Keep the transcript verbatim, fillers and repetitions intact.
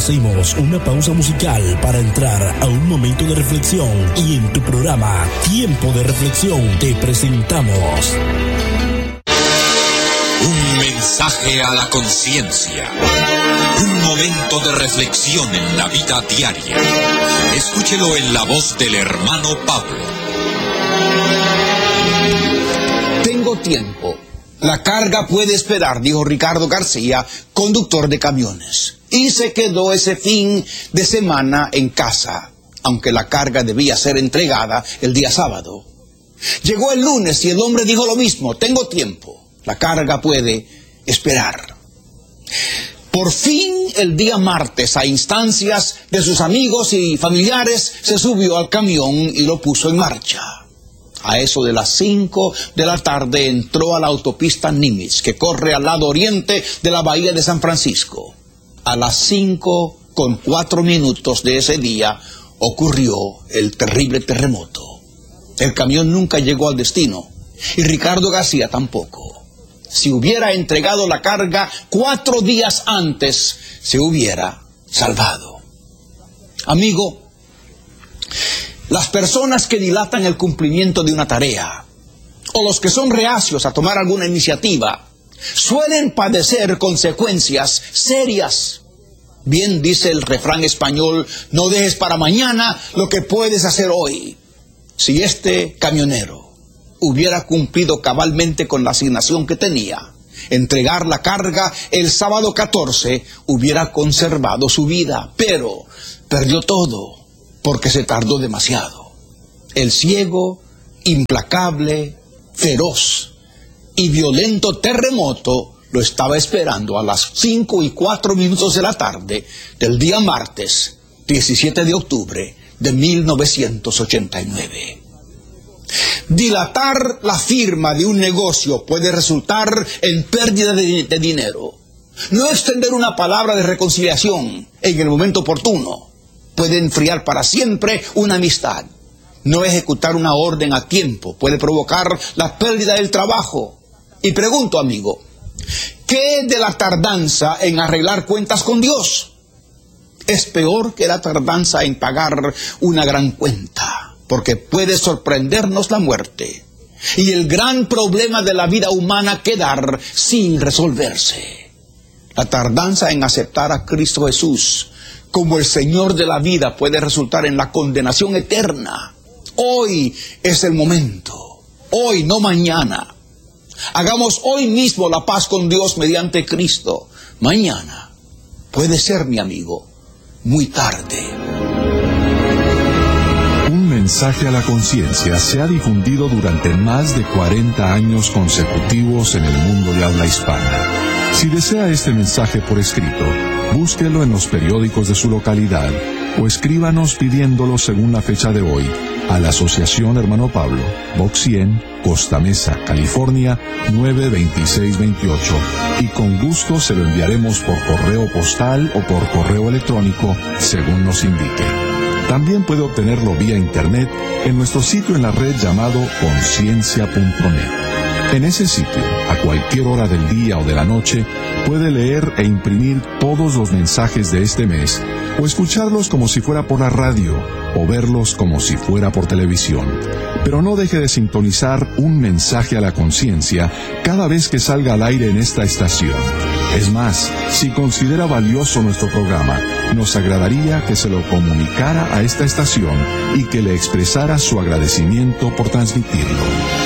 Hacemos una pausa musical para entrar a un momento de reflexión y en tu programa Tiempo de Reflexión te presentamos un mensaje a la conciencia, un momento de reflexión en la vida diaria. Escúchelo en la voz del hermano Pablo. Tengo tiempo. La carga puede esperar, dijo Ricardo García, conductor de camiones. Y se quedó ese fin de semana en casa, aunque la carga debía ser entregada el día sábado. Llegó el lunes y el hombre dijo lo mismo: tengo tiempo. La carga puede esperar. Por fin, el día martes, a instancias de sus amigos y familiares, se subió al camión y lo puso en marcha. A eso de las cinco de la tarde entró a la autopista Nimitz, que corre al lado oriente de la bahía de San Francisco. A las cinco con cuatro minutos de ese día ocurrió el terrible terremoto. El camión nunca llegó al destino y Ricardo García tampoco. Si hubiera entregado la carga cuatro días antes, se hubiera salvado. Amigo, las personas que dilatan el cumplimiento de una tarea, o los que son reacios a tomar alguna iniciativa, suelen padecer consecuencias serias. Bien dice el refrán español: no dejes para mañana lo que puedes hacer hoy. Si este camionero hubiera cumplido cabalmente con la asignación que tenía, entregar la carga el sábado catorce, hubiera conservado su vida, pero perdió todo porque se tardó demasiado. El ciego, implacable, feroz y violento terremoto lo estaba esperando a las cinco y cuatro minutos de la tarde del día martes, diecisiete de octubre de mil novecientos ochenta y nueve. Dilatar la firma de un negocio puede resultar en pérdida de, de dinero. No extender una palabra de reconciliación en el momento oportuno puede enfriar para siempre una amistad. No ejecutar una orden a tiempo puede provocar la pérdida del trabajo. Y pregunto, amigo, ¿qué de la tardanza en arreglar cuentas con Dios? Es peor que la tardanza en pagar una gran cuenta, porque puede sorprendernos la muerte y el gran problema de la vida humana quedar sin resolverse. La tardanza en aceptar a Cristo Jesús como el Señor de la vida puede resultar en la condenación eterna. Hoy es el momento, hoy, no mañana. Hagamos hoy mismo la paz con Dios mediante Cristo. Mañana puede ser, mi amigo, muy tarde. Un mensaje a la conciencia se ha difundido durante más de cuarenta años consecutivos en el mundo de habla hispana. Si desea este mensaje por escrito, búsquelo en los periódicos de su localidad o escríbanos pidiéndolo según la fecha de hoy a la Asociación Hermano Pablo, Box cien, Costa Mesa, California, nueve veintiséis veintiocho, y con gusto se lo enviaremos por correo postal o por correo electrónico según nos indique. También puede obtenerlo vía internet en nuestro sitio en la red llamado conciencia punto net. En ese sitio, a cualquier hora del día o de la noche, puede leer e imprimir todos los mensajes de este mes, o escucharlos como si fuera por la radio, o verlos como si fuera por televisión. Pero no deje de sintonizar un mensaje a la conciencia cada vez que salga al aire en esta estación. Es más, si considera valioso nuestro programa, nos agradaría que se lo comunicara a esta estación y que le expresara su agradecimiento por transmitirlo.